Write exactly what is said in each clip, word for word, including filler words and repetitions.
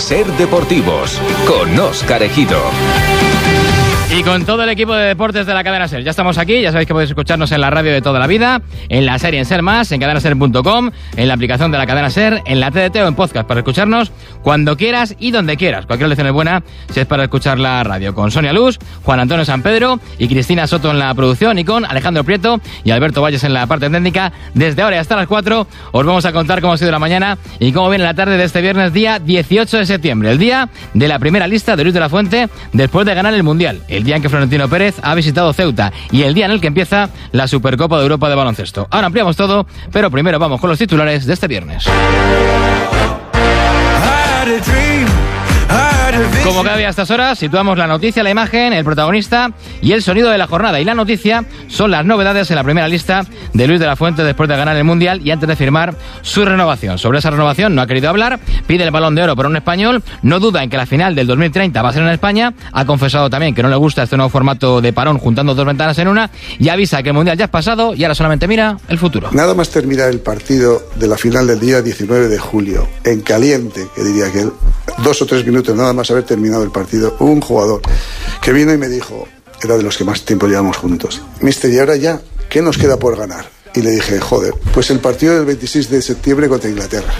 Ser Deportivos, con Óscar Ejido. Y con todo el equipo de deportes de la cadena SER. Ya estamos aquí, ya sabéis que podéis escucharnos en la radio de toda la vida, en la serie en SER Más, en cadena ser punto com, en la aplicación de la cadena SER, en la T D T o en podcast para escucharnos cuando quieras y donde quieras. Cualquier lección es buena si es para escuchar la radio. Con Sonia Luz, Juan Antonio San Pedro y Cristina Soto en la producción, y con Alejandro Prieto y Alberto Valles en la parte técnica. Desde ahora y hasta las cuatro os vamos a contar cómo ha sido la mañana y cómo viene la tarde de este viernes, día dieciocho de septiembre, el día de la primera lista de Luis de la Fuente después de ganar el Mundial. El día en que Florentino Pérez ha visitado Ceuta y el día en el que empieza la Supercopa de Europa de baloncesto. Ahora ampliamos todo, pero primero vamos con los titulares de este viernes. Como cada día a estas horas, situamos la noticia, la imagen, el protagonista y el sonido de la jornada. Y la noticia son las novedades en la primera lista de Luis de la Fuente después de ganar el Mundial y antes de firmar su renovación. Sobre esa renovación no ha querido hablar, pide el Balón de Oro por un español, no duda en que la final del dos mil treinta va a ser en España, ha confesado también que no le gusta este nuevo formato de parón juntando dos ventanas en una y avisa que el Mundial ya es pasado y ahora solamente mira el futuro. Nada más terminar el partido de la final del día diecinueve de julio, en caliente, que diría aquel, dos o tres minutos nada más haber terminado el partido, hubo un jugador que vino y me dijo, era de los que más tiempo llevamos juntos, mister, ¿y ahora ya qué nos queda por ganar? Y le dije, joder, pues el partido del veintiséis de septiembre contra Inglaterra.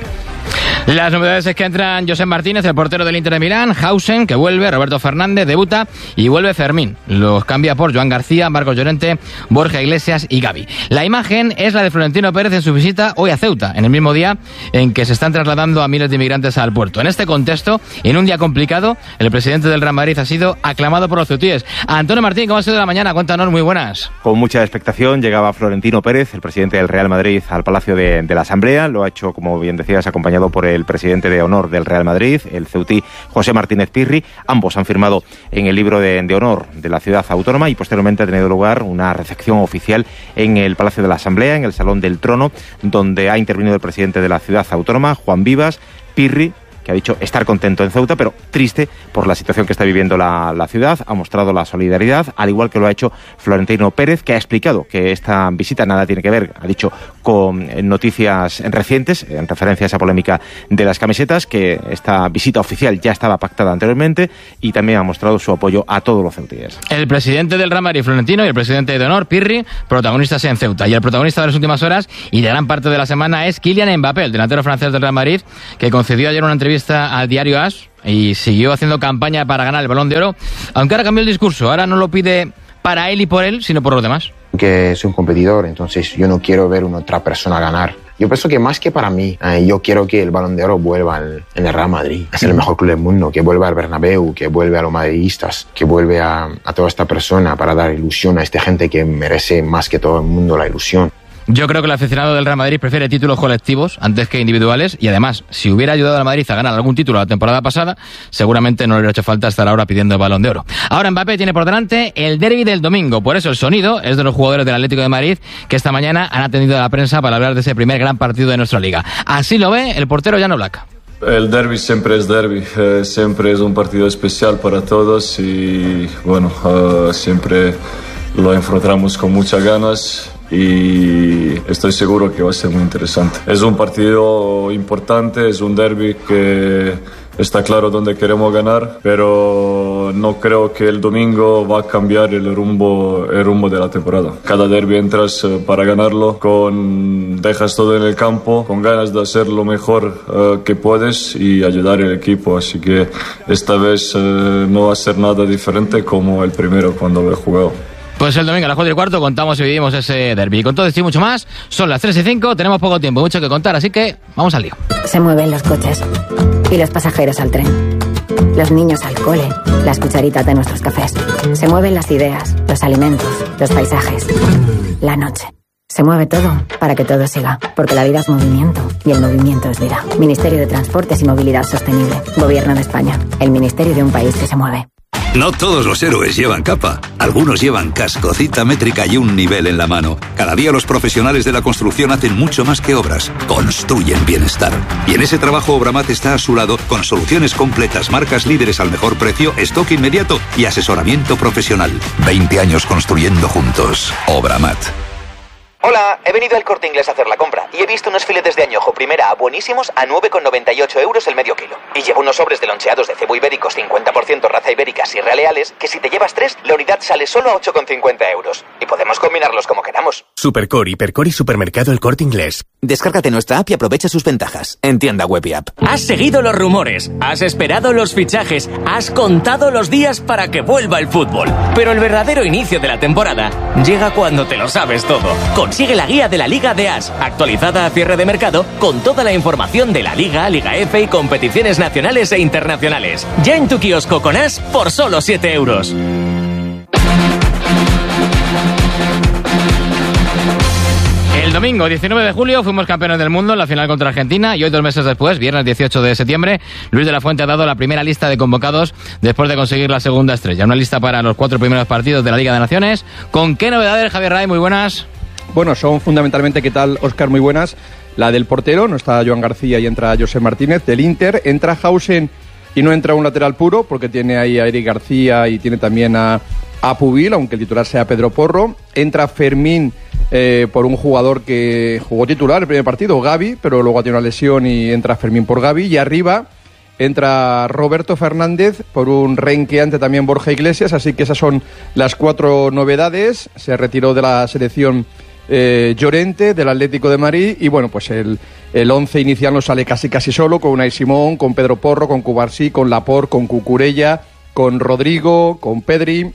Las novedades es que entran Josep Martínez, el portero del Inter de Milán, Hausen, que vuelve, Roberto Fernández, debuta, y vuelve Fermín. Los cambia por Joan García, Marcos Llorente, Borja Iglesias y Gavi. La imagen es la de Florentino Pérez en su visita hoy a Ceuta, en el mismo día en que se están trasladando a miles de inmigrantes al puerto. En este contexto, en un día complicado, el presidente del Real Madrid ha sido aclamado por los ceutíes. Antonio Martín, ¿cómo ha sido la mañana? Cuéntanos, muy buenas. Con mucha expectación llegaba Florentino Pérez, el presidente del Real Madrid, al Palacio de, de la Asamblea. Lo ha hecho, como bien decías, acompañado por el presidente de honor del Real Madrid, el ceutí José Martínez Pirri. Ambos han firmado en el libro de, de honor de la ciudad autónoma y posteriormente ha tenido lugar una recepción oficial en el Palacio de la Asamblea, en el Salón del Trono, donde ha intervenido el presidente de la ciudad autónoma, Juan Vivas. Pirri, que ha dicho estar contento en Ceuta, pero triste por la situación que está viviendo la, la ciudad, ha mostrado la solidaridad, al igual que lo ha hecho Florentino Pérez, que ha explicado que esta visita nada tiene que ver, ha dicho, con noticias recientes, en referencia a esa polémica de las camisetas, que esta visita oficial ya estaba pactada anteriormente, y también ha mostrado su apoyo a todos los ceutíes. El presidente del Real Madrid, Florentino, y el presidente de honor, Pirri, protagonistas en Ceuta. Y el protagonista de las últimas horas y de gran parte de la semana es Kylian Mbappé, el delantero francés del Real Madrid, que concedió ayer una entrevista al diario As y siguió haciendo campaña para ganar el Balón de Oro, aunque ahora cambió el discurso, ahora no lo pide para él y por él, sino por los demás. Que soy un competidor, entonces yo no quiero ver a una otra persona ganar. Yo pienso que más que para mí, eh, yo quiero que el Balón de Oro vuelva al, en el Real Madrid. Es el mejor club del mundo, que vuelva al Bernabéu, que vuelva a los madridistas, que vuelve a, a toda esta persona para dar ilusión a esta gente que merece más que todo el mundo la ilusión. Yo creo que el aficionado del Real Madrid prefiere títulos colectivos antes que individuales y además, si hubiera ayudado al Madrid a ganar algún título la temporada pasada, seguramente no le hubiera hecho falta estar ahora pidiendo el Balón de Oro. Ahora Mbappé tiene por delante el derbi del domingo, por eso el sonido es de los jugadores del Atlético de Madrid que esta mañana han atendido a la prensa para hablar de ese primer gran partido de nuestra liga. Así lo ve el portero Jan Oblak. El derbi siempre es derbi, eh, siempre es un partido especial para todos y bueno, uh, siempre lo enfrentamos con muchas ganas y estoy seguro que va a ser muy interesante. Es un partido importante, es un derbi que está claro dónde queremos ganar, pero no creo que el domingo va a cambiar el rumbo, el rumbo de la temporada. Cada derbi entras para ganarlo, con, dejas todo en el campo, con ganas de hacer lo mejor uh, que puedes y ayudar al equipo, así que esta vez uh, no va a ser nada diferente como el primero cuando lo he jugado. Pues el domingo a las cuatro y cuarto contamos y vivimos ese derbi. Con todo esto y mucho más, son las tres y cinco, tenemos poco tiempo, mucho que contar, así que vamos al lío. Se mueven los coches y los pasajeros al tren, los niños al cole, las cucharitas de nuestros cafés. Se mueven las ideas, los alimentos, los paisajes, la noche. Se mueve todo para que todo siga, porque la vida es movimiento y el movimiento es vida. Ministerio de Transportes y Movilidad Sostenible. Gobierno de España. El ministerio de un país que se mueve. No todos los héroes llevan capa. Algunos llevan casco, cita métrica y un nivel en la mano. Cada día los profesionales de la construcción hacen mucho más que obras. Construyen bienestar. Y en ese trabajo Obramat está a su lado con soluciones completas, marcas líderes al mejor precio, stock inmediato y asesoramiento profesional. veinte años construyendo juntos. Obramat. Hola, he venido al Corte Inglés a hacer la compra y he visto unos filetes de añojo primera A buenísimos a nueve con noventa y ocho euros el medio kilo. Y llevo unos sobres de loncheados de cebo ibéricos cincuenta por ciento raza ibérica Sierra Leales que si te llevas tres, la unidad sale solo a ocho con cincuenta euros. Y podemos combinarlos como queramos. Supercore, Hipercore y Supermercado El Corte Inglés. Descárgate nuestra app y aprovecha sus ventajas. En tienda web y app. Has seguido los rumores, has esperado los fichajes, has contado los días para que vuelva el fútbol. Pero el verdadero inicio de la temporada llega cuando te lo sabes todo. Consigue la guía de la Liga de As, actualizada a cierre de mercado, con toda la información de la Liga, Liga F y competiciones nacionales e internacionales. Ya en tu kiosco con As por solo siete euros. El domingo diecinueve de julio fuimos campeones del mundo en la final contra Argentina y hoy, dos meses después, viernes dieciocho de septiembre, Luis de la Fuente ha dado la primera lista de convocados después de conseguir la segunda estrella. Una lista para los cuatro primeros partidos de la Liga de Naciones. ¿Con qué novedades, Javier Ray? Muy buenas. Bueno, son fundamentalmente, ¿qué tal, Óscar? Muy buenas. La del portero, no está Joan García y entra José Martínez. Del Inter entra Hausen y no entra un lateral puro porque tiene ahí a Eric García y tiene también a, a Pubil, aunque el titular sea Pedro Porro. Entra Fermín eh, por un jugador que jugó titular el primer partido, Gavi, pero luego ha tenido una lesión y entra Fermín por Gavi. Y arriba entra Roberto Fernández por un renqueante también Borja Iglesias, así que esas son las cuatro novedades. Se retiró de la selección Eh, Llorente del Atlético de Madrid y bueno, pues el, el once inicial nos sale casi casi solo con Unai Simón, con Pedro Porro, con Cubarsí, con Laporte, con Cucurella, con Rodrigo, con Pedri,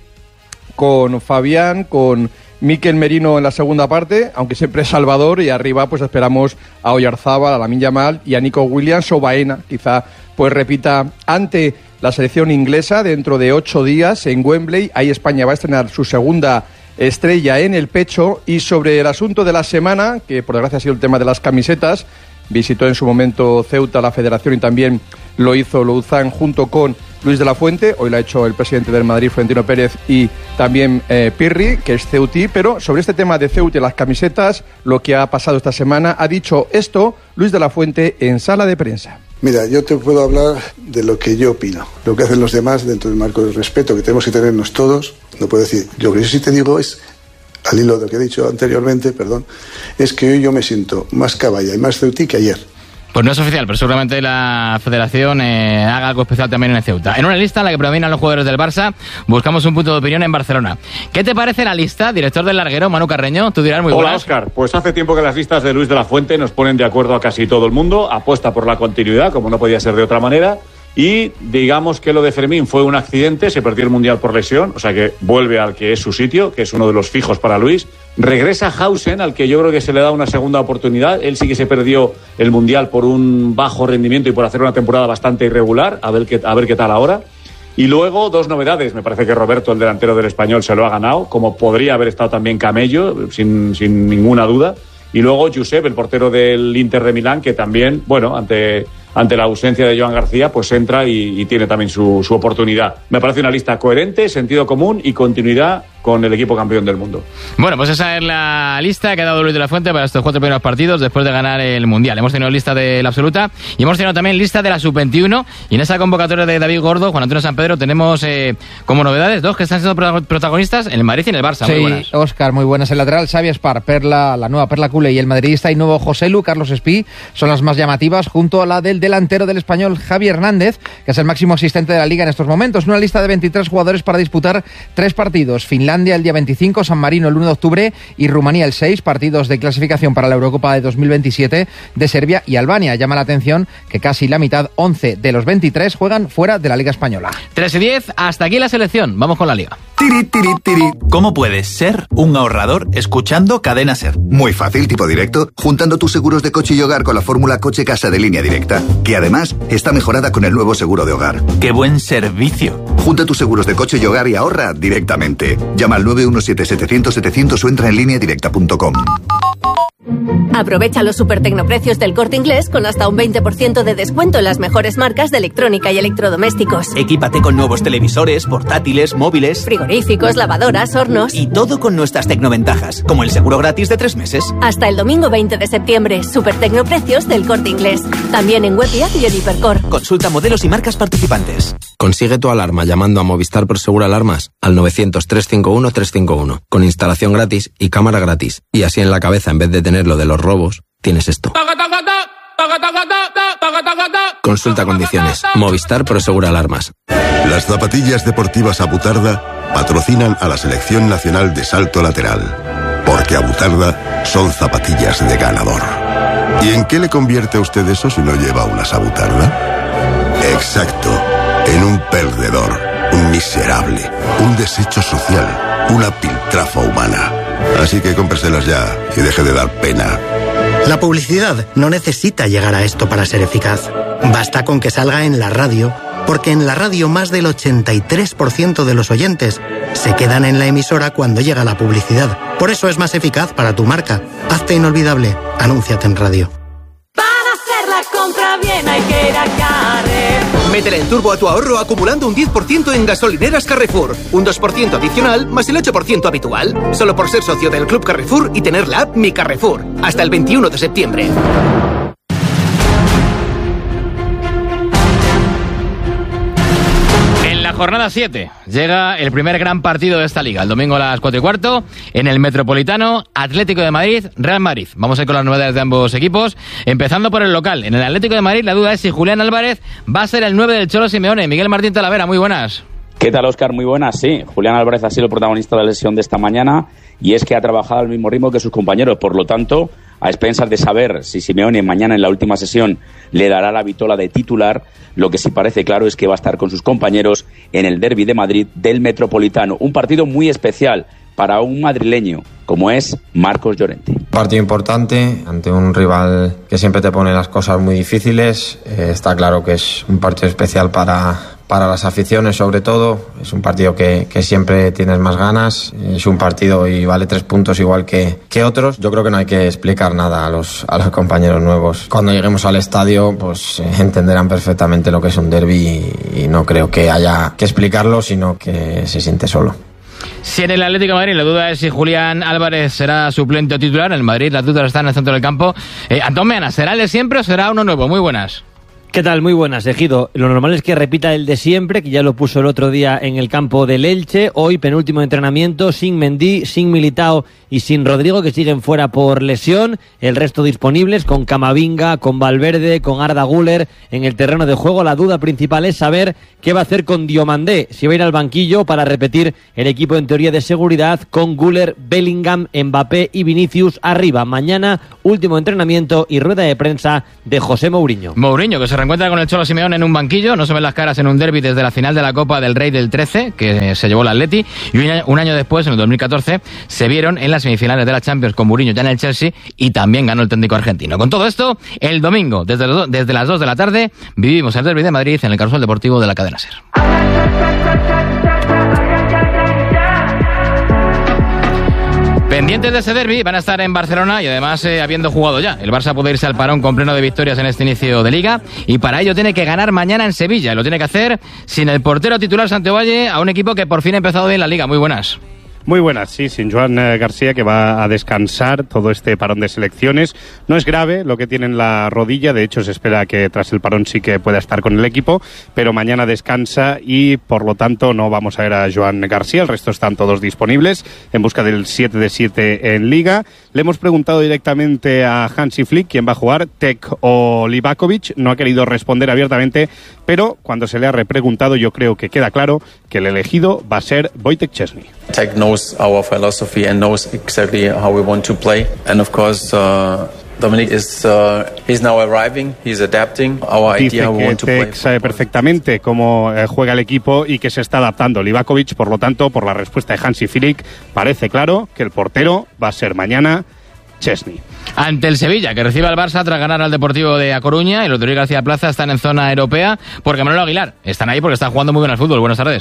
con Fabián, con Mikel Merino en la segunda parte, aunque siempre es Salvador, y arriba pues esperamos a Oyarzábal, a Lamine Yamal y a Nico Williams o Baena, quizá pues repita ante la selección inglesa dentro de ocho días en Wembley. Ahí España va a estrenar su segunda estrella en el pecho. Y sobre el asunto de la semana, que por desgracia ha sido el tema de las camisetas, visitó en su momento Ceuta la federación y también lo hizo Louzán junto con Luis de la Fuente. Hoy lo ha hecho el presidente del Madrid, Florentino Pérez, y también eh, Pirri, que es ceutí. Pero sobre este tema de Ceuta y las camisetas, lo que ha pasado esta semana, ha dicho esto Luis de la Fuente en sala de prensa. Mira, yo te puedo hablar de lo que yo opino, lo que hacen los demás dentro del marco del respeto que tenemos que tenernos todos. No puedo decir, lo que yo sí te digo es, al hilo de lo que he dicho anteriormente, perdón, es que hoy yo me siento más caballa y más ceutí que ayer. Pues no es oficial, pero seguramente la federación eh, haga algo especial también en Ceuta. En una lista en la que predominan los jugadores del Barça, buscamos un punto de opinión en Barcelona. ¿Qué te parece la lista, director del larguero, Manu Carreño? Tú dirás muy buenas. Hola, Óscar. Pues hace tiempo que las listas de Luis de la Fuente nos ponen de acuerdo a casi todo el mundo. Apuesta por la continuidad, como no podía ser de otra manera. Y digamos que lo de Fermín fue un accidente, se perdió el Mundial por lesión, o sea que vuelve al que es su sitio, que es uno de los fijos para Luis. Regresa Hausen, al que yo creo que se le da una segunda oportunidad. Él sí que se perdió el Mundial por un bajo rendimiento y por hacer una temporada bastante irregular, a ver qué, a ver qué tal ahora. Y luego dos novedades, me parece que Roberto, el delantero del Español, se lo ha ganado, como podría haber estado también Camello, sin, sin ninguna duda. Y luego Josep, el portero del Inter de Milán, que también, bueno, ante... ante la ausencia de Joan García, pues entra y, y tiene también su, su oportunidad. Me parece una lista coherente, sentido común y continuidad con el equipo campeón del mundo. Bueno, pues esa es la lista que ha dado Luis de la Fuente para estos cuatro primeros partidos después de ganar el Mundial. Hemos tenido lista de la absoluta y hemos tenido también lista de la sub veintiuno, y en esa convocatoria de David Gordo, Juan Antonio San Pedro, tenemos eh, como novedades dos que están siendo protagonistas en el Madrid y en el Barça. Sí, muy buenas. Óscar, muy buenas. El lateral Xavi Espar, Perla, la nueva Perla Culé, y el madridista y nuevo José Lu, Carlos Espí, son las más llamativas, junto a la del delantero del Español, Javi Hernández, que es el máximo asistente de la Liga en estos momentos. Una lista de veintitrés jugadores para disputar tres partidos. Finlandia el día veinticinco, San Marino el uno de octubre y Rumanía el seis, partidos de clasificación para la Eurocopa de dos mil veintisiete de Serbia y Albania. Llama la atención que casi la mitad, once de los veintitrés, juegan fuera de la Liga Española. tres y diez, hasta aquí la selección. Vamos con la Liga. Tiri, tiri, tiri. ¿Cómo puedes ser un ahorrador escuchando Cadena Ser? Muy fácil, tipo directo, juntando tus seguros de coche y hogar con la fórmula Coche Casa de Línea Directa, que además está mejorada con el nuevo seguro de hogar. ¡Qué buen servicio! Junta tus seguros de coche y hogar y ahorra directamente. Llama al nueve uno siete, setecientos, setecientos o entra en línea directa punto com. Aprovecha los super tecnoprecios del Corte Inglés con hasta un veinte por ciento de descuento en las mejores marcas de electrónica y electrodomésticos. Equípate con nuevos televisores, portátiles, móviles, frigoríficos, lavadoras, hornos. Y todo con nuestras tecnoventajas, como el seguro gratis de tres meses. Hasta el domingo veinte de septiembre, super tecnoprecios del Corte Inglés. También en web y app y en Hipercor. Consulta modelos y marcas participantes. Consigue tu alarma llamando a Movistar Prosegur Alarmas al novecientos, trescientos cincuenta y uno, trescientos cincuenta y uno, con instalación gratis y cámara gratis. Y así en la cabeza, en vez de tener lo de los robos, tienes esto. Consulta condiciones. Movistar Prosegur Alarmas. Las zapatillas deportivas Abutarda patrocinan a la Selección Nacional de Salto Lateral. Porque Abutarda son zapatillas de ganador. ¿Y en qué le convierte a usted eso si no lleva unas Abutarda? Exacto. En un perdedor, un miserable, un desecho social, una piltrafa humana. Así que cómpreselas ya y deje de dar pena. La publicidad no necesita llegar a esto para ser eficaz. Basta con que salga en la radio, porque en la radio más del ochenta y tres por ciento de los oyentes se quedan en la emisora cuando llega la publicidad. Por eso es más eficaz para tu marca. Hazte inolvidable. Anúnciate en radio. Para hacer la compra bien hay que ir a Carrefour. Métele en turbo a tu ahorro acumulando un diez por ciento en gasolineras Carrefour. Un dos por ciento adicional más el ocho por ciento habitual. Solo por ser socio del Club Carrefour y tener la app Mi Carrefour. Hasta el veintiuno de septiembre. Jornada siete. Llega el primer gran partido de esta liga. El domingo a las cuatro y cuarto en el Metropolitano, Atlético de Madrid, Real Madrid. Vamos a ir con las novedades de ambos equipos. Empezando por el local. En el Atlético de Madrid la duda es si Julián Álvarez va a ser el nueve del Cholo Simeone. Miguel Martín Talavera, muy buenas. ¿Qué tal, Óscar? Muy buenas, sí. Julián Álvarez ha sido el protagonista de la lesión de esta mañana y es que ha trabajado al mismo ritmo que sus compañeros. Por lo tanto, a expensas de saber si Simeone mañana en la última sesión le dará la vitola de titular, lo que sí parece claro es que va a estar con sus compañeros en el derbi de Madrid del Metropolitano. Un partido muy especial para un madrileño como es Marcos Llorente. Partido importante ante un rival que siempre te pone las cosas muy difíciles. Eh, está claro que es un partido especial para, para las aficiones, sobre todo. Es un partido que, que siempre tienes más ganas. Es un partido y vale tres puntos igual que, que otros. Yo creo que no hay que explicar nada a los, a los compañeros nuevos. Cuando lleguemos al estadio, pues eh, entenderán perfectamente lo que es un derbi y, y no creo que haya que explicarlo, sino que se siente solo. Si en el Atlético de Madrid la duda es si Julián Álvarez será suplente o titular, en el Madrid las dudas están en el centro del campo. Eh, Antón Meana, ¿será el de siempre o será uno nuevo? Muy buenas. ¿Qué tal? Muy buenas, Ejido. Lo normal es que repita el de siempre, que ya lo puso el otro día en el campo del Elche. Hoy, penúltimo entrenamiento, sin Mendy, sin Militao y sin Rodrigo, que siguen fuera por lesión. El resto disponibles, con Camavinga, con Valverde, con Arda Güler en el terreno de juego. La duda principal es saber qué va a hacer con Diomandé, si va a ir al banquillo para repetir el equipo en teoría de seguridad con Güler, Bellingham, Mbappé y Vinicius arriba. Mañana, último entrenamiento y rueda de prensa de José Mourinho. Mourinho, que se reencuentra con el Cholo Simeone en un banquillo, no se ven las caras en un derbi desde la final de la Copa del Rey del trece, que se llevó el Atleti, y un año, un año después, en el dos mil catorce, se vieron en las semifinales de la Champions con Mourinho ya en el Chelsea, y también ganó el técnico argentino. Con todo esto, el domingo, desde, los, desde las dos de la tarde, vivimos el derbi de Madrid en el Carrusel Deportivo de la cadena SER. Pendientes de ese derbi, van a estar en Barcelona y además eh, habiendo jugado ya. El Barça puede irse al parón con pleno de victorias en este inicio de Liga y para ello tiene que ganar mañana en Sevilla. Y lo tiene que hacer sin el portero titular Santivalle, a un equipo que por fin ha empezado bien la Liga. Muy buenas. Muy buenas, sí, sin Joan García, que va a descansar todo este parón de selecciones. No es grave lo que tiene en la rodilla, de hecho se espera que tras el parón sí que pueda estar con el equipo, pero mañana descansa y por lo tanto no vamos a ver a Joan García, el resto están todos disponibles en busca del siete de siete en Liga. Le hemos preguntado directamente a Hansi Flick quién va a jugar, Tec o Livakovic, no ha querido responder abiertamente, pero cuando se le ha repreguntado yo creo que queda claro que el elegido va a ser Wojtek Szczesny. Tec knows our philosophy and knows exactly how we want to play, and of course uh, Dominic is uh, he's now arriving, he's adapting our idea how we want to play. Dice que Tec sabe perfectamente cómo eh, juega el equipo y que se está adaptando. Livakovic, por lo tanto, por la respuesta de Hansi Flick, parece claro que el portero va a ser mañana Szczesny. Ante el Sevilla, que recibe al Barça tras ganar al Deportivo de A Coruña, y los de García Plaza están en zona europea porque Manolo Aguilar están ahí porque están jugando muy bien al fútbol. Buenas tardes.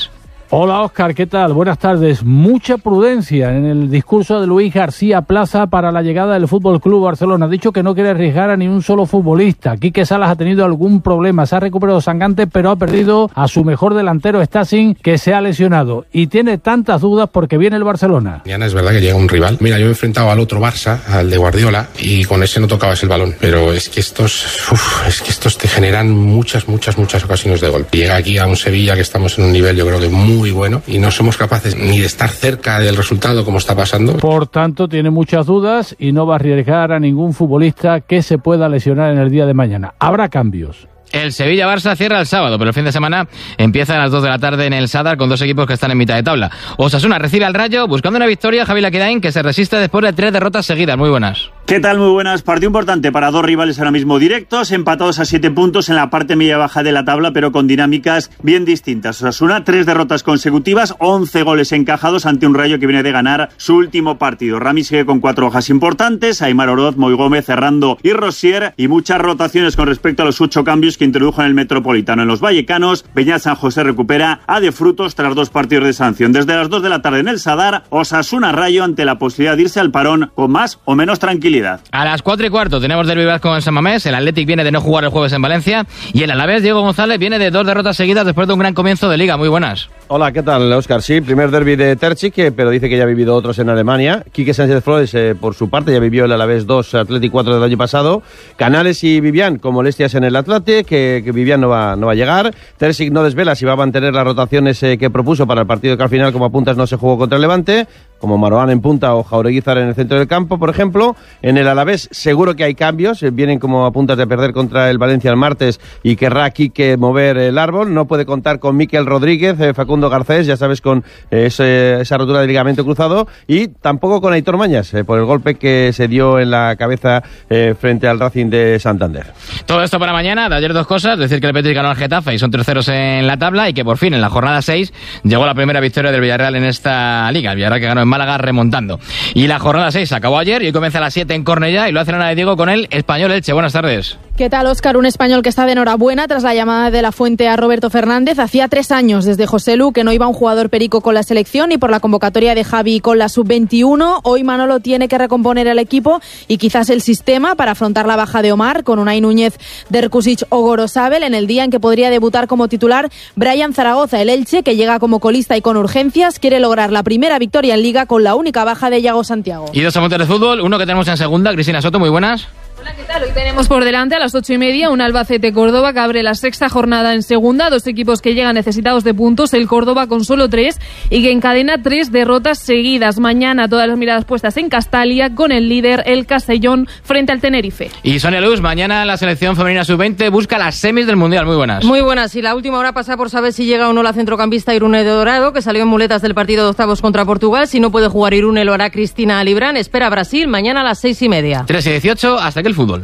Hola Óscar, ¿qué tal? Buenas tardes. Mucha prudencia en el discurso de Luis García Plaza para la llegada del Fútbol Club Barcelona. Ha dicho que no quiere arriesgar a ni un solo futbolista. Quique Salas ha tenido algún problema, se ha recuperado sangrante, pero ha perdido a su mejor delantero, Stacing, que se ha lesionado. Y tiene tantas dudas porque viene el Barcelona. Mañana es verdad que llega un rival. Mira, yo me he enfrentado al otro Barça, al de Guardiola, y con ese no tocabas el balón. Pero es que estos, uf, es que estos te generan muchas, muchas, muchas ocasiones de gol. Llega aquí a un Sevilla que estamos en un nivel, yo creo que muy muy bueno y no somos capaces ni de estar cerca del resultado como está pasando. Por tanto, tiene muchas dudas y no va a arriesgar a ningún futbolista que se pueda lesionar en el día de mañana. Habrá cambios. El Sevilla-Barça cierra el sábado, pero el fin de semana empieza a las dos de la tarde en el Sadar con dos equipos que están en mitad de tabla. Osasuna recibe al Rayo buscando una victoria, Javi Laquedain, que se resiste después de tres derrotas seguidas. Muy buenas. ¿Qué tal? Muy buenas. Partido importante para dos rivales ahora mismo directos, empatados a siete puntos en la parte media-baja de la tabla, pero con dinámicas bien distintas. Osasuna, tres derrotas consecutivas, once goles encajados ante un Rayo que viene de ganar su último partido. Rami sigue con cuatro hojas importantes, Aimar Oroz, Moy Gómez, Ferrando y Rosier, y muchas rotaciones con respecto a los ocho cambios que introdujo en el Metropolitano. En los vallecanos, Beñat San José recupera a De Frutos tras dos partidos de sanción. Desde las dos de la tarde en el Sadar, Osasuna Rayo ante la posibilidad de irse al parón con más o menos tranquilidad. A las cuatro y cuarto tenemos derbi vasco en San Mamés, el Athletic viene de no jugar el jueves en Valencia y el Alavés, Diego González, viene de dos derrotas seguidas después de un gran comienzo de Liga. Muy buenas. Hola, ¿qué tal, Óscar? Sí, primer derbi de Terzic, pero dice que ya ha vivido otros en Alemania. Quique Sánchez Flores, eh, por su parte, ya vivió el Alavés dos, Athletic cuatro del año pasado. Canales y Vivian con molestias en el Athletic, que, que Vivian no va, no va a llegar. Terzic no desvela si va a mantener las rotaciones eh, que propuso para el partido que al final, como apuntas, no se jugó contra el Levante, como Maroán en punta o Jaureguizar en el centro del campo, por ejemplo. En el Alavés seguro que hay cambios, eh, vienen como apuntas de perder contra el Valencia el martes y querrá aquí que mover el árbol. No puede contar con Miquel Rodríguez, eh, Facundo Garcés, ya sabes, con eh, ese, esa rotura de ligamento cruzado, y tampoco con Aitor Mañas, eh, por el golpe que se dio en la cabeza eh, frente al Racing de Santander. Todo esto para mañana. De ayer dos cosas, decir que el Betis ganó al Getafe y son terceros en la tabla, y que por fin en la jornada seis llegó la primera victoria del Villarreal en esta liga. El Villarreal que ganó en Málaga remontando. Y la jornada seis acabó ayer y hoy comienza a las siete en Cornellá y lo hace Ana de Diego con el Español Elche. Buenas tardes. ¿Qué tal, Óscar? Un español que está de enhorabuena tras la llamada de la Fuente a Roberto Fernández. Hacía tres años desde José Lu que no iba un jugador perico con la selección y por la convocatoria de Javi con la sub veintiuno. Hoy Manolo tiene que recomponer el equipo y quizás el sistema para afrontar la baja de Omar con Unai Núñez, Derkusic o Gorosabel en el día en que podría debutar como titular Brian Zaragoza. El Elche, que llega como colista y con urgencias, quiere lograr la primera victoria en Liga con la única baja de Yago Santiago. Y dos apuntes de fútbol, uno que tenemos en segunda, Cristina Soto, muy buenas. Hola, ¿qué tal? Hoy tenemos por delante a las ocho y media un Albacete-Córdoba que abre la sexta jornada en segunda. Dos equipos que llegan necesitados de puntos. El Córdoba con solo tres y que encadena tres derrotas seguidas. Mañana todas las miradas puestas en Castalia con el líder, el Castellón, frente al Tenerife. Y Sonia Luz, mañana la selección femenina sub veinte busca las semis del Mundial. Muy buenas. Muy buenas. Y la última hora pasa por saber si llega o no la centrocampista Irune de Dorado, que salió en muletas del partido de octavos contra Portugal. Si no puede jugar Irune, lo hará Cristina Alibrán. Espera a Brasil mañana a las seis y media. tres y dieciocho, hasta aquí el fútbol.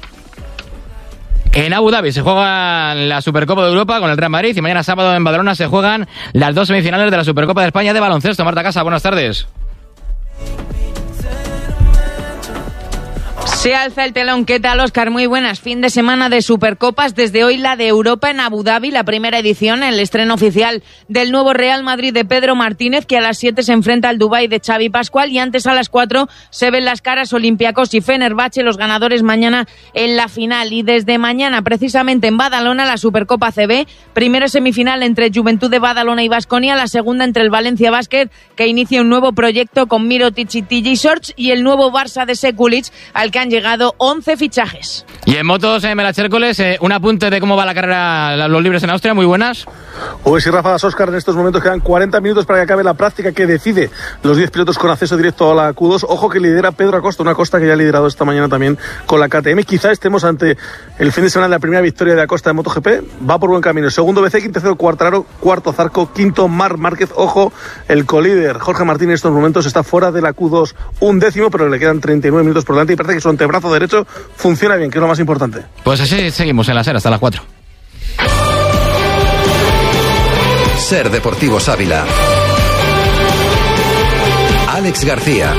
En Abu Dhabi se juega la Supercopa de Europa con el Real Madrid y mañana sábado en Badalona se juegan las dos semifinales de la Supercopa de España de baloncesto. Marta Casa, buenas tardes. Se alza el telón. ¿Qué tal, Óscar? Muy buenas. Fin de semana de Supercopas. Desde hoy la de Europa en Abu Dhabi, la primera edición, el estreno oficial del nuevo Real Madrid de Pedro Martínez, que a las siete se enfrenta al Dubái de Xavi Pascual, y antes a las cuatro se ven las caras Olympiacos y Fenerbahce, los ganadores mañana en la final. Y desde mañana, precisamente en Badalona, la Supercopa C B, primera semifinal entre Juventud de Badalona y Baskonia, la segunda entre el Valencia Basket, que inicia un nuevo proyecto con Mirotic y T J Shorts, y el nuevo Barça de Sekulic, al que han llegado once fichajes. Y en motos, en Melache Hércules, eh, un apunte de cómo va la carrera, los libres en Austria. Muy buenas. Hoy sí, Rafa, Óscar, en estos momentos quedan cuarenta minutos para que acabe la práctica que decide los diez pilotos con acceso directo a la Q dos. Ojo que lidera Pedro Acosta, una Acosta que ya ha liderado esta mañana también con la K T M. Quizá estemos ante el fin de semana de la primera victoria de Acosta en MotoGP. Va por buen camino. Segundo B C, tercero Quartararo, cuarto Zarco, quinto Marc Márquez. Ojo, el colíder Jorge Martín en estos momentos está fuera de la Q dos, un décimo, pero le quedan treinta y nueve minutos por delante y parece que su antebrazo derecho funciona bien, que es lo más importante. Pues así seguimos en la SER hasta las cuatro. SER Deportivos Ávila. Alex García.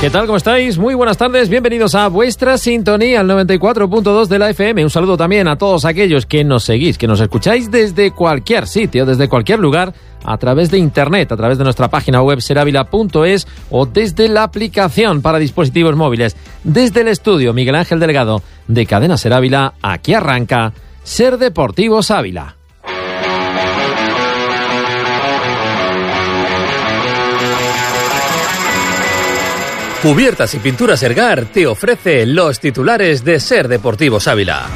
¿Qué tal? ¿Cómo estáis? Muy buenas tardes, bienvenidos a vuestra sintonía al noventa y cuatro punto dos de la F M. Un saludo también a todos aquellos que nos seguís, que nos escucháis desde cualquier sitio, desde cualquier lugar, a través de internet, a través de nuestra página web ser ávila punto es o desde la aplicación para dispositivos móviles. Desde el estudio Miguel Ángel Delgado de Cadena Ser Ávila, aquí arranca Ser Deportivos Ávila. Cubiertas y Pinturas Ergar te ofrece los titulares de Ser Deportivos Ávila.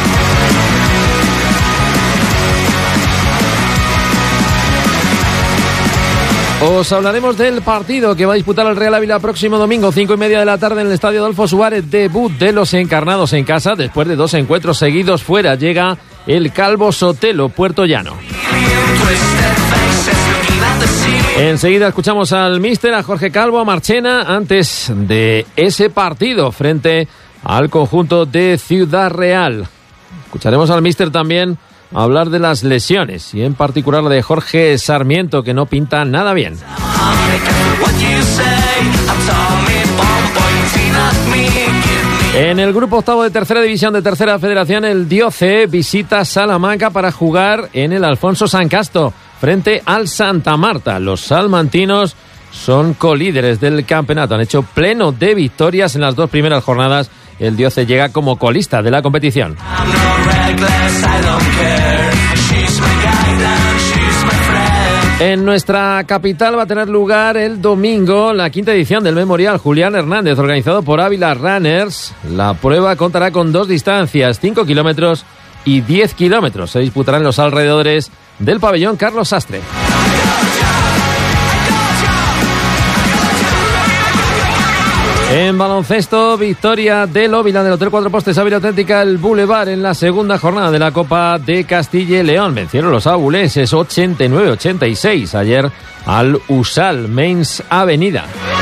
Os hablaremos del partido que va a disputar el Real Ávila próximo domingo, cinco y media de la tarde en el Estadio Adolfo Suárez. Debut de los encarnados en casa después de dos encuentros seguidos fuera. Llega el Calvo Sotelo, Puerto Llano. Enseguida escuchamos al míster, a Jorge Calvo, a Marchena, antes de ese partido frente al conjunto de Ciudad Real. Escucharemos al míster también hablar de las lesiones y en particular la de Jorge Sarmiento, que no pinta nada bien. En el grupo octavo de tercera división de tercera federación, el Dioce visita Salamanca para jugar en el Alfonso San Casto frente al Santa Marta. Los salmantinos son colíderes del campeonato, han hecho pleno de victorias en las dos primeras jornadas. El Dioce llega como colista de la competición. En nuestra capital va a tener lugar el domingo la quinta edición del Memorial Julián Hernández, organizado por Ávila Runners. La prueba contará con dos distancias, cinco kilómetros y diez kilómetros. Se disputarán en los alrededores del pabellón Carlos Sastre. En baloncesto, victoria del Óvila del Hotel Cuatro Postes Ávila Atlética el Boulevard en la segunda jornada de la Copa de Castilla y León. Vencieron los abulenses ochenta y nueve a ochenta y seis ayer al Usal Mains Avenida.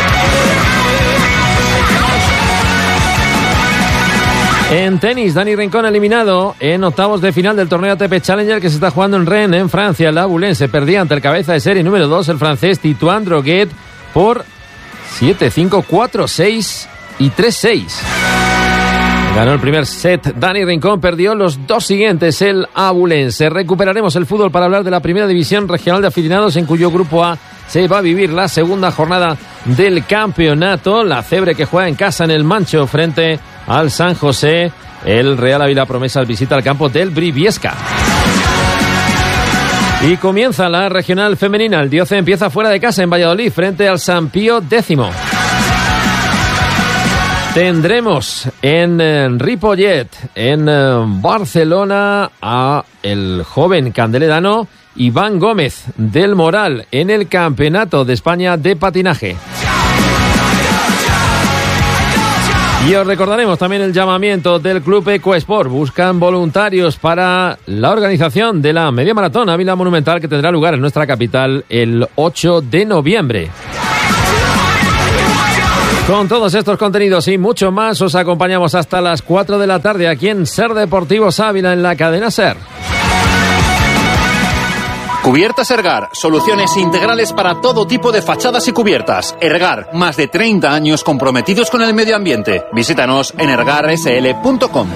En tenis, Dani Rincón eliminado en octavos de final del torneo A T P Challenger que se está jugando en Rennes, en Francia. La Boulense perdía ante el cabeza de serie número dos, el francés Titouan Droguet, por siete cinco, cuatro seis y tres seis. Ganó el primer set Dani Rincón, perdió los dos siguientes el abulense. Recuperaremos el fútbol para hablar de la primera división regional de aficionados, en cuyo grupo A se va a vivir la segunda jornada del campeonato. La Cebre, que juega en casa en el Mancho frente al San José. El Real Ávila Promesas visita el campo del Briviesca. Y comienza la regional femenina. El Dioce empieza fuera de casa en Valladolid frente al San Pío X. Tendremos en, en Ripollet, en, en Barcelona, a el joven candeledano Iván Gómez del Moral en el Campeonato de España de Patinaje. Y os recordaremos también el llamamiento del Club Ecosport. Buscan voluntarios para la organización de la Media Maratón Ávila Monumental, que tendrá lugar en nuestra capital el ocho de noviembre. Con todos estos contenidos y mucho más, os acompañamos hasta las cuatro de la tarde aquí en Ser Deportivos Ávila, en la cadena Ser. Cubiertas Ergar, soluciones integrales para todo tipo de fachadas y cubiertas. Ergar, más de treinta años comprometidos con el medio ambiente. Visítanos en ergar s l punto com.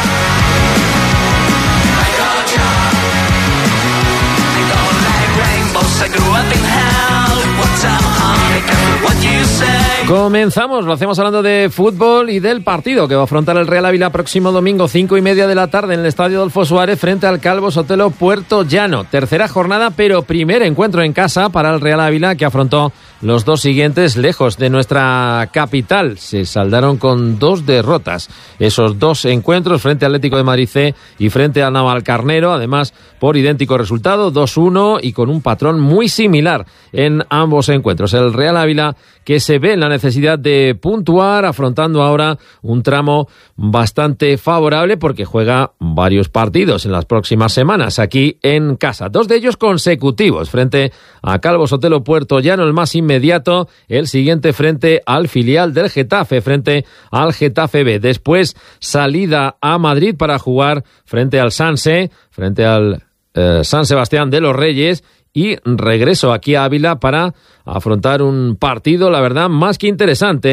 Comenzamos, lo hacemos hablando de fútbol y del partido que va a afrontar el Real Ávila próximo domingo, cinco y media de la tarde en el Estadio Adolfo Suárez frente al Calvo Sotelo Puerto Llano. Tercera jornada, pero primer encuentro en casa para el Real Ávila, que afrontó los dos siguientes lejos de nuestra capital. Se saldaron con dos derrotas esos dos encuentros, frente al Atlético de Madrid C y frente al Navalcarnero, además por idéntico resultado, dos uno, y con un patrón muy similar en ambos encuentros. El Real Ávila, que se ve en la necesidad de puntuar, afrontando ahora un tramo bastante favorable porque juega varios partidos en las próximas semanas aquí en casa. Dos de ellos consecutivos frente a Calvo Sotelo Puerto Llano, el más inmediato, el siguiente frente al filial del Getafe, frente al Getafe B. Después salida a Madrid para jugar frente al Sanse, frente al eh, San Sebastián de los Reyes, y regreso aquí a Ávila para afrontar un partido, la verdad, más que interesante,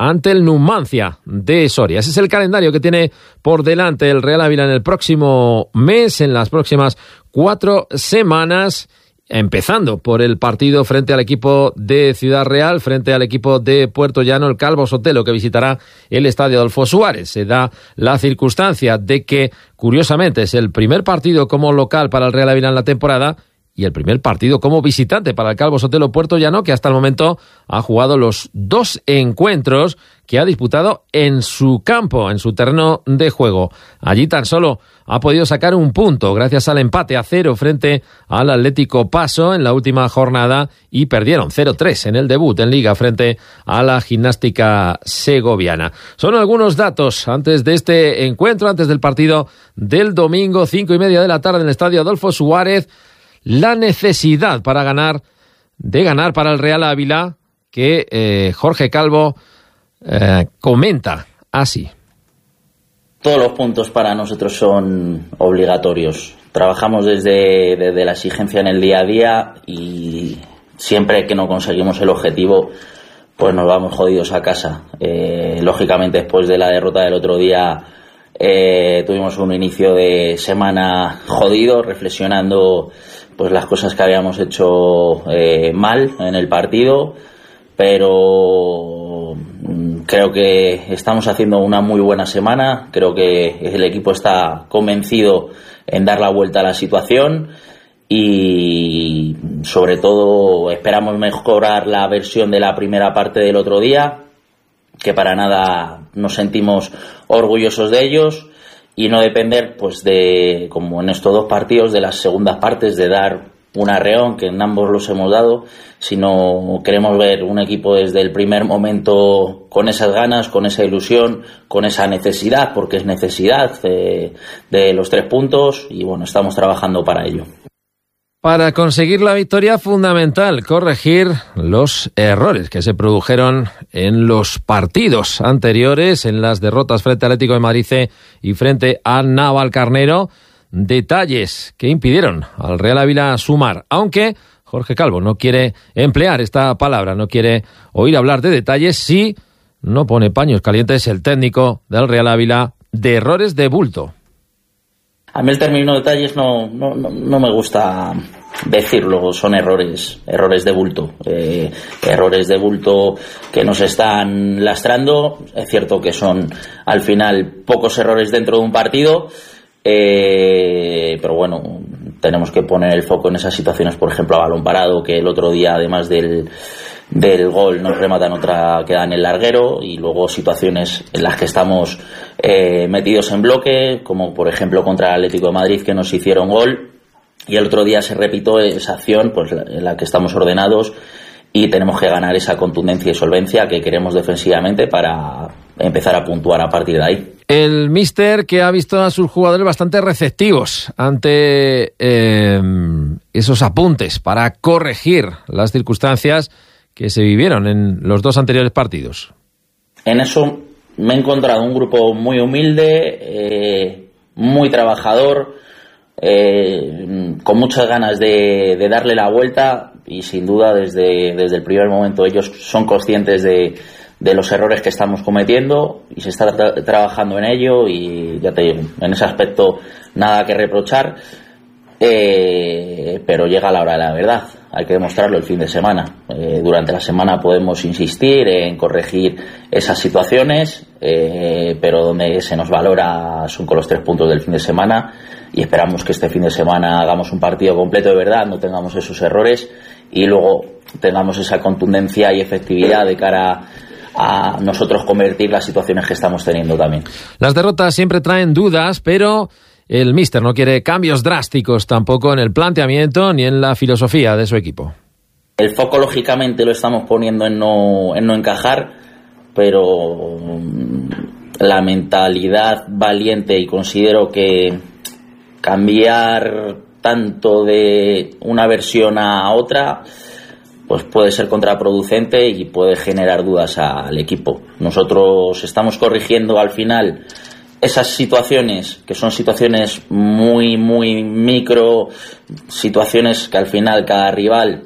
ante el Numancia de Soria. Ese es el calendario que tiene por delante el Real Ávila en el próximo mes, en las próximas cuatro semanas, empezando por el partido frente al equipo de Ciudad Real, frente al equipo de Puerto Llano, el Calvo Sotelo, que visitará el estadio Adolfo Suárez. Se da la circunstancia de que, curiosamente, es el primer partido como local para el Real Ávila en la temporada y el primer partido como visitante para el Calvo Sotelo Puerto Llano, que hasta el momento ha jugado los dos encuentros que ha disputado en su campo, en su terreno de juego. Allí tan solo ha podido sacar un punto gracias al empate a cero frente al Atlético Paso en la última jornada y perdieron cero tres en el debut en Liga frente a la Gimnástica Segoviana. Son algunos datos antes de este encuentro, antes del partido del domingo, cinco y media de la tarde en el estadio Adolfo Suárez. La necesidad para ganar, de ganar para el Real Ávila, que eh, Jorge Calvo eh, comenta así. Todos los puntos para nosotros son obligatorios. Trabajamos desde, desde la exigencia en el día a día y siempre que no conseguimos el objetivo, pues nos vamos jodidos a casa. Eh, lógicamente, después de la derrota del otro día, eh, tuvimos un inicio de semana jodido, reflexionando pues las cosas que habíamos hecho eh, mal en el partido, pero creo que estamos haciendo una muy buena semana. Creo que el equipo está convencido en dar la vuelta a la situación y sobre todo esperamos mejorar la versión de la primera parte del otro día, que para nada nos sentimos orgullosos de ellos, y no depender, pues, de, como en estos dos partidos, de las segundas partes, de dar un arreón, que en ambos los hemos dado, sino queremos ver un equipo desde el primer momento con esas ganas, con esa ilusión, con esa necesidad, porque es necesidad de, de los tres puntos, y bueno, estamos trabajando para ello. Para conseguir la victoria, fundamental corregir los errores que se produjeron en los partidos anteriores, en las derrotas frente al Atlético de Madrid y frente a Navalcarnero. Detalles que impidieron al Real Ávila sumar, aunque Jorge Calvo no quiere emplear esta palabra, no quiere oír hablar de detalles, si no pone paños calientes el técnico del Real Ávila de errores de bulto. A mí el término detalles no, no, no, no me gusta decirlo, son errores, errores de bulto, eh, errores de bulto que nos están lastrando. Es cierto que son al final pocos errores dentro de un partido, eh, pero bueno, tenemos que poner el foco en esas situaciones, por ejemplo, a balón parado, que el otro día, además del del gol, nos rematan otra que da en el larguero, y luego situaciones en las que estamos eh, metidos en bloque, como por ejemplo contra el Atlético de Madrid, que nos hicieron gol, y el otro día se repitió esa acción, pues en la que estamos ordenados y tenemos que ganar esa contundencia y solvencia que queremos defensivamente para empezar a puntuar a partir de ahí. El míster, que ha visto a sus jugadores bastante receptivos ante eh, esos apuntes para corregir las circunstancias que se vivieron en los dos anteriores partidos. En eso me he encontrado un grupo muy humilde, eh, muy trabajador, eh, con muchas ganas de, de darle la vuelta, y sin duda desde, desde el primer momento ellos son conscientes de, de los errores que estamos cometiendo y se está tra- trabajando en ello, y ya te digo, en ese aspecto nada que reprochar, eh, pero llega la hora de la verdad. Hay que demostrarlo el fin de semana. Eh, durante la semana podemos insistir en corregir esas situaciones, eh, pero donde se nos valora son con los tres puntos del fin de semana, y esperamos que este fin de semana hagamos un partido completo de verdad, no tengamos esos errores y luego tengamos esa contundencia y efectividad de cara a nosotros convertir las situaciones que estamos teniendo también. Las derrotas siempre traen dudas, pero el míster no quiere cambios drásticos tampoco en el planteamiento ni en la filosofía de su equipo. El foco, lógicamente, lo estamos poniendo en no, en no encajar, pero la mentalidad valiente, y considero que cambiar tanto de una versión a otra pues puede ser contraproducente y puede generar dudas al equipo. Nosotros estamos corrigiendo al final esas situaciones, que son situaciones muy, muy micro, situaciones que al final cada rival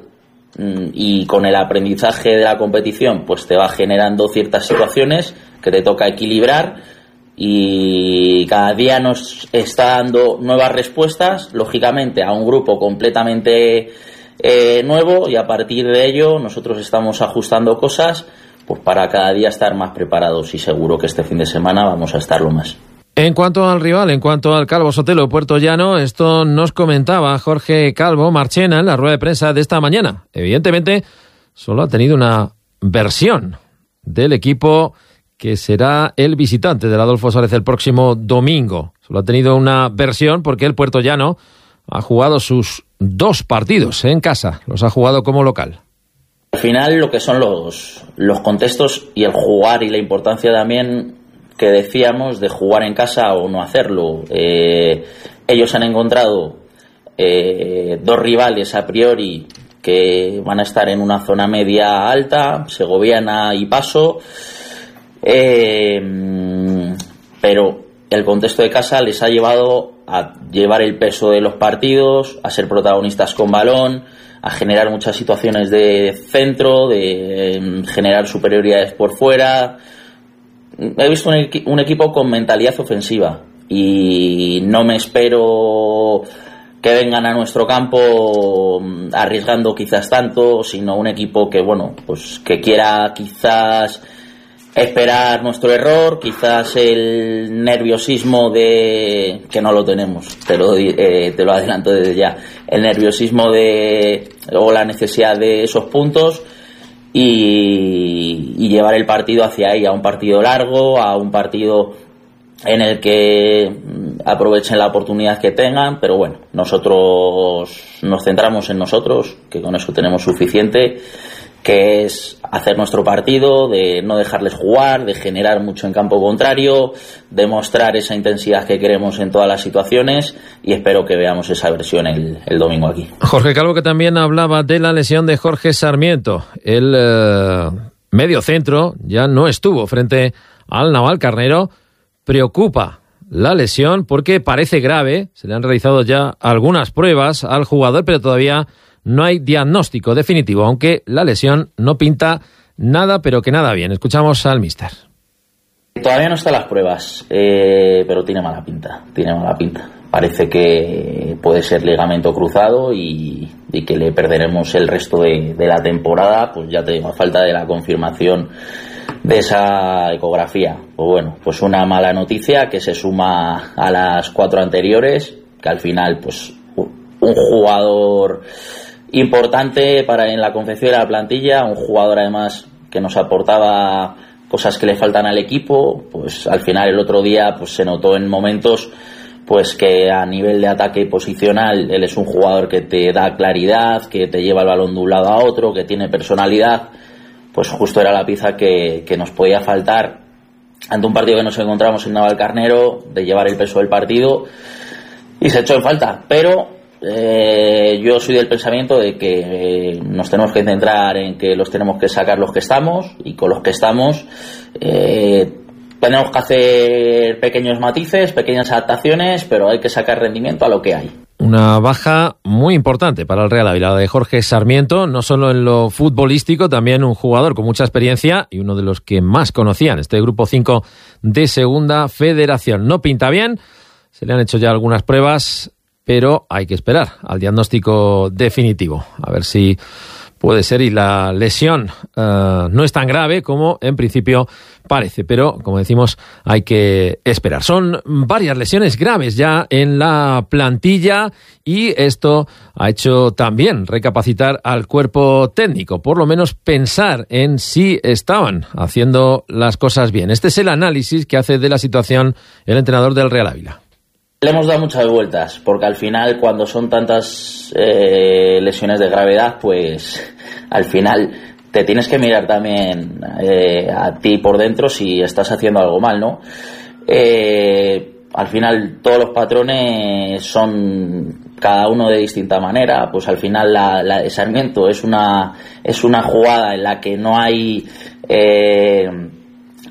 y con el aprendizaje de la competición pues te va generando ciertas situaciones que te toca equilibrar, y cada día nos está dando nuevas respuestas, lógicamente a un grupo completamente eh, nuevo, y a partir de ello nosotros estamos ajustando cosas pues para cada día estar más preparados, y seguro que este fin de semana vamos a estarlo más. En cuanto al rival, en cuanto al Calvo Sotelo Puertollano, esto nos comentaba Jorge Calvo Marchena en la rueda de prensa de esta mañana. Evidentemente, solo ha tenido una versión del equipo que será el visitante del Adolfo Suárez el próximo domingo. Solo ha tenido una versión porque el Puertollano ha jugado sus dos partidos en casa, los ha jugado como local. Al final, lo que son los, los contextos y el jugar, y la importancia también que decíamos de jugar en casa o no hacerlo. Eh, ellos han encontrado eh, dos rivales a priori que van a estar en una zona media alta, Segoviana y Paso, eh, pero el contexto de casa les ha llevado a llevar el peso de los partidos, a ser protagonistas con balón, a generar muchas situaciones de centro, de eh, generar superioridades por fuera. He visto un, equi- un equipo con mentalidad ofensiva, y no me espero que vengan a nuestro campo arriesgando quizás tanto, sino un equipo que, bueno, pues que quiera quizás esperar nuestro error, quizás el nerviosismo de que no lo tenemos, te lo, eh, te lo adelanto desde ya, el nerviosismo de o la necesidad de esos puntos. Y, y llevar el partido hacia ahí, a un partido largo, a un partido en el que aprovechen la oportunidad que tengan, pero bueno, nosotros nos centramos en nosotros, que con eso tenemos suficiente, que es hacer nuestro partido, de no dejarles jugar, de generar mucho en campo contrario, de mostrar esa intensidad que queremos en todas las situaciones, y espero que veamos esa versión el, el domingo aquí. Jorge Calvo, que también hablaba de la lesión de Jorge Sarmiento. El eh, medio centro ya no estuvo frente al Navalcarnero. Preocupa la lesión porque parece grave. Se le han realizado ya algunas pruebas al jugador, pero todavía no hay diagnóstico definitivo, aunque la lesión no pinta nada, pero que nada bien. Escuchamos al míster. Todavía no están las pruebas, eh, pero tiene mala pinta, tiene mala pinta. Parece que puede ser ligamento cruzado y, y que le perderemos el resto de, de la temporada, pues ya te digo, a falta de la confirmación de esa ecografía. Pues bueno, pues una mala noticia que se suma a las cuatro anteriores, que al final, pues un jugador importante para en la confección de la plantilla, un jugador además que nos aportaba cosas que le faltan al equipo, pues al final el otro día pues se notó en momentos pues que a nivel de ataque posicional él es un jugador que te da claridad, que te lleva el balón de un lado a otro, que tiene personalidad. Pues justo era la pieza que, que nos podía faltar ante un partido que nos encontramos en Navalcarnero, de llevar el peso del partido, y se echó en falta, pero Eh, yo soy del pensamiento de que eh, nos tenemos que centrar en que los tenemos que sacar los que estamos, y con los que estamos eh, tenemos que hacer pequeños matices, pequeñas adaptaciones, pero hay que sacar rendimiento a lo que hay. Una baja muy importante para el Real Ávila, la de Jorge Sarmiento, no solo en lo futbolístico, también un jugador con mucha experiencia y uno de los que más conocían este grupo cinco de Segunda Federación. No pinta bien, se le han hecho ya algunas pruebas, pero hay que esperar al diagnóstico definitivo, a ver si puede ser, y la lesión uh, no es tan grave como en principio parece, pero como decimos, hay que esperar. Son varias lesiones graves ya en la plantilla, y esto ha hecho también recapacitar al cuerpo técnico, por lo menos pensar en si estaban haciendo las cosas bien. Este es el análisis que hace de la situación el entrenador del Real Ávila. Le hemos dado muchas vueltas, porque al final, cuando son tantas eh, lesiones de gravedad, pues al final te tienes que mirar también eh, a ti por dentro si estás haciendo algo mal, ¿no? Eh, al final todos los patrones son cada uno de distinta manera. Pues al final la, la de Sarmiento es una, es una jugada en la que no hay... Eh,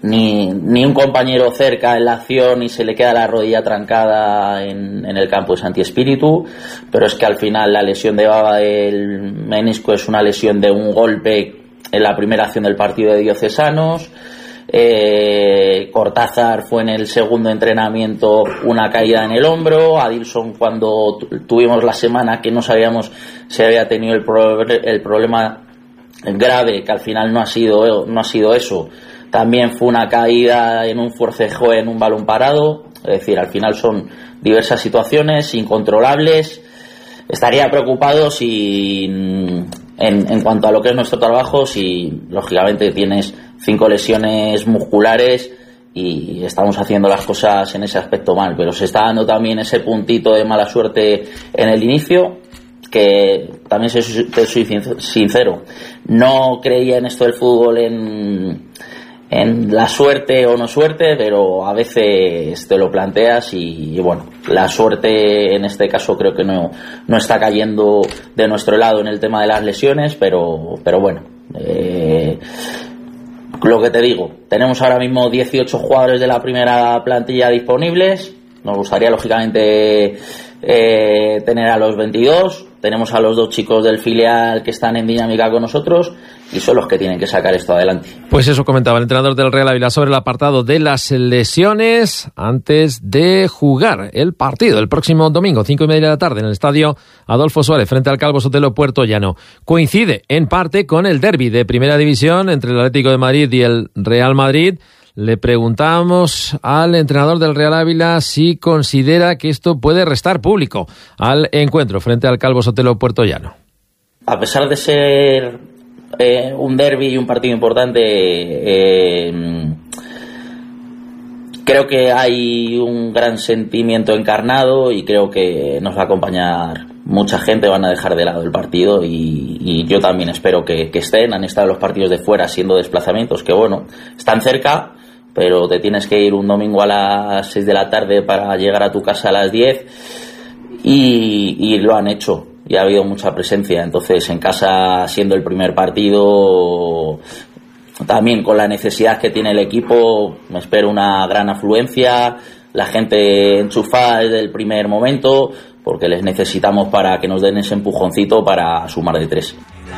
ni, ni un compañero cerca en la acción y se le queda la rodilla trancada en, en el campo de Santi Espíritu, pero es que al final la lesión de Baba del menisco es una lesión de un golpe en la primera acción del partido de Diocesanos. eh, Cortázar fue en el segundo entrenamiento una caída en el hombro. Adilson, cuando tu, tuvimos la semana que no sabíamos si había tenido el, pro, el problema grave, que al final no ha sido, no ha sido eso, también fue una caída en un forcejeo en un balón parado. Es decir, al final son diversas situaciones incontrolables. Estaría preocupado si, en, en cuanto a lo que es nuestro trabajo, si lógicamente tienes cinco lesiones musculares y estamos haciendo las cosas en ese aspecto mal, pero se está dando también ese puntito de mala suerte en el inicio, que también te soy sincero, no creía en esto del fútbol, en, en la suerte o no suerte, pero a veces te lo planteas y, y bueno, la suerte en este caso creo que no, no está cayendo de nuestro lado en el tema de las lesiones, pero, pero bueno, eh, lo que te digo, tenemos ahora mismo dieciocho jugadores de la primera plantilla disponibles. Nos gustaría lógicamente eh, tener a los veintidós. Tenemos a los dos chicos del filial que están en dinámica con nosotros y son los que tienen que sacar esto adelante. Pues eso comentaba el entrenador del Real Ávila sobre el apartado de las lesiones antes de jugar el partido el próximo domingo, cinco y media de la tarde, en el estadio Adolfo Suárez, frente al Calvo Sotelo Puerto Llano. Coincide en parte con el derbi de Primera División entre el Atlético de Madrid y el Real Madrid. Le preguntamos al entrenador del Real Ávila si considera que esto puede restar público al encuentro frente al Calvo Sotelo Puerto Llano. A pesar de ser eh, un derbi y un partido importante, eh, creo que hay un gran sentimiento encarnado y creo que nos va a acompañar mucha gente. Van a dejar de lado el partido y, y yo también espero que, que estén. Han estado los partidos de fuera siendo desplazamientos que, bueno, están cerca, pero te tienes que ir un domingo a las seis de la tarde para llegar a tu casa a las diez y, y lo han hecho y ha habido mucha presencia. Entonces, en casa, siendo el primer partido, también con la necesidad que tiene el equipo, me espero una gran afluencia, la gente enchufada desde el primer momento, porque les necesitamos para que nos den ese empujoncito para sumar de tres.